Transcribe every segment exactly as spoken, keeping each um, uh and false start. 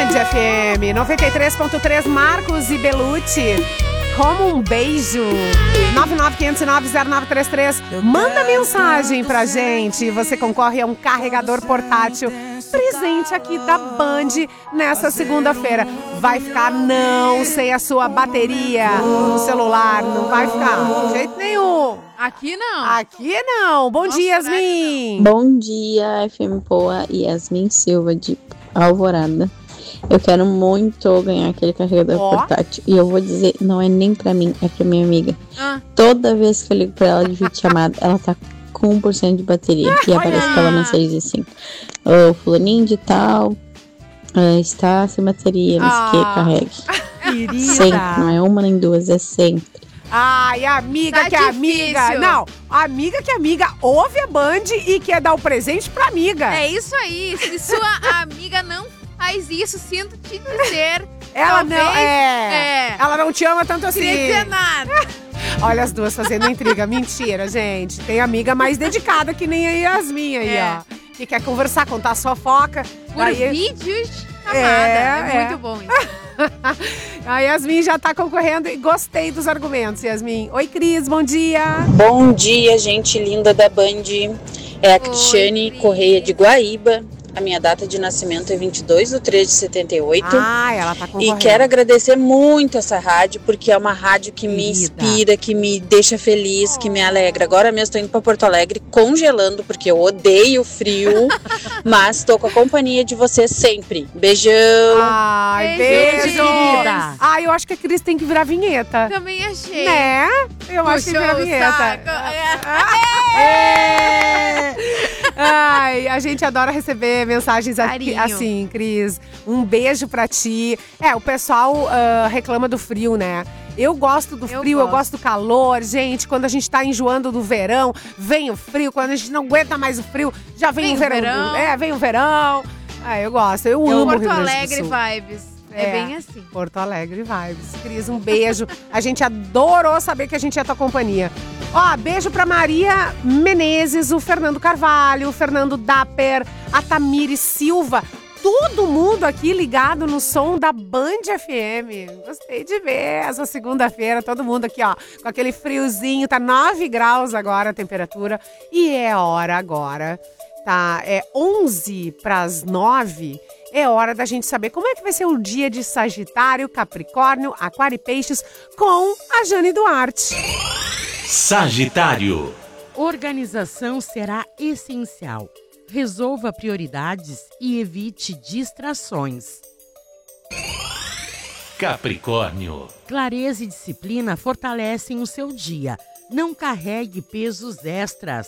Band F M noventa e três ponto três, Marcos e Belucci. Como um beijo. nove nove cinco nove zero nove três três. Manda mensagem pra gente. Você concorre a um carregador portátil. Presente aqui da Band nessa segunda-feira. Vai ficar não sem a sua bateria no celular. Não vai ficar de jeito nenhum. Aqui não. Aqui não. Bom Nossa, dia, Yasmin. Bom dia, F M Poa e Yasmin Silva de Alvorada. Eu quero muito ganhar aquele carregador oh. portátil. E eu vou dizer, não é nem pra mim, é pra minha amiga. Ah. Toda vez que eu ligo pra ela de vídeo chamada, ela tá com um por cento de bateria. E aparece aquela mensagem assim: o fulaninho de tal uh, está sem bateria, mas ah. que carregue. Querida. Sempre, não é uma nem duas, é sempre. Ai, a amiga tá que é amiga. Não, a amiga que é amiga ouve a Band e quer dar o presente pra amiga. É isso aí. Se sua amiga não faz isso, sinto te dizer. Ela talvez, não é, é. Ela não te ama tanto assim. Queria dizer nada. Olha as duas fazendo intriga. Mentira, gente. Tem amiga mais dedicada que nem a Yasmin aí, é. ó. Que quer conversar, contar sua fofoca. Por aí... vídeos chamada. É, é, é muito bom isso. A Yasmin já tá concorrendo e gostei dos argumentos, Yasmin. Oi, Cris, bom dia. Bom dia, gente linda da Band. É a Cristiane Oi, Correia de Guaíba. A minha data de nascimento é vinte e dois de três de setenta e oito. Ah, ela tá concorrendo. E quero agradecer muito essa rádio, porque é uma rádio que Querida. me inspira, que me deixa feliz, oh. que me alegra. Agora mesmo estou indo para Porto Alegre congelando, porque eu odeio frio, mas estou com a companhia de vocês sempre. Beijão! Ai, beijo! beijo. Querida! Ai, eu acho que a Cris tem que virar vinheta. Também achei. Né? Eu Puxou acho que virar vinheta. É. Ai, a gente adora receber mensagens aqui, assim, Cris. Um beijo pra ti. É, o pessoal uh, reclama do frio, né? Eu gosto do frio, eu gosto. eu gosto do calor. Gente, quando a gente tá enjoando do verão, vem o frio. Quando a gente não aguenta mais o frio, já vem, vem o verão. verão. É, vem o verão. Ah, eu gosto, eu, eu amo Porto o Rio Alegre vibes. É, é bem assim. Porto Alegre vibes. Cris, um beijo. A gente adorou saber que a gente é tua companhia. Ó, beijo pra Maria Menezes, o Fernando Carvalho, o Fernando Dapper, a Tamires Silva. Todo mundo aqui ligado no som da Band F M. Gostei de ver essa segunda-feira, todo mundo aqui, ó, com aquele friozinho. Tá nove graus agora a temperatura. E é hora agora, tá? É onze para as nove. É hora da gente saber como é que vai ser o dia de Sagitário, Capricórnio, Aquário e Peixes com a Jane Duarte. Sagitário. Organização será essencial. Resolva prioridades e evite distrações. Capricórnio. Clareza e disciplina fortalecem o seu dia. Não carregue pesos extras.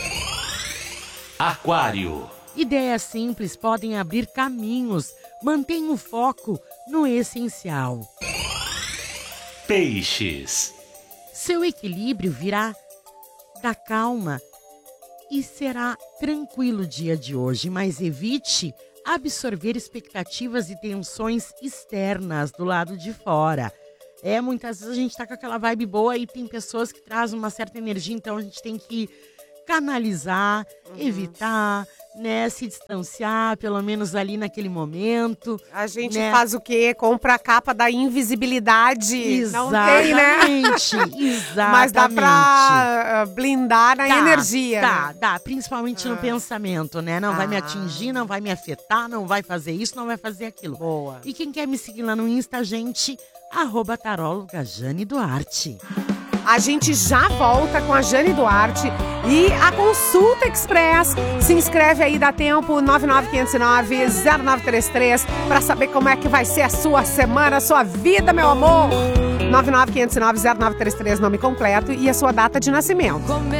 Aquário. Ideias simples podem abrir caminhos. Mantenha o foco no essencial. Peixes. Seu equilíbrio virá da calma e será tranquilo o dia de hoje, mas evite absorver expectativas e tensões externas do lado de fora. É, muitas vezes a gente tá com aquela vibe boa e tem pessoas que trazem uma certa energia, então a gente tem que canalizar, uhum. evitar, né, se distanciar, pelo menos ali naquele momento. A gente né? faz o quê? Compra a capa da invisibilidade. Exatamente, não tem, né? Exatamente. Mas dá pra blindar na dá, energia. Dá, né? dá, principalmente ah. no pensamento, né? Não ah. vai me atingir, não vai me afetar, não vai fazer isso, não vai fazer aquilo. Boa. E quem quer me seguir lá no Insta, gente, arroba taróloga Jane Duarte. A gente já volta com a Jane Duarte e a Consulta Express. Se inscreve aí, dá tempo, nove nove cinco nove zero nove três três, para saber como é que vai ser a sua semana, a sua vida, meu amor. nove nove cinco nove zero nove três três, nome completo e a sua data de nascimento.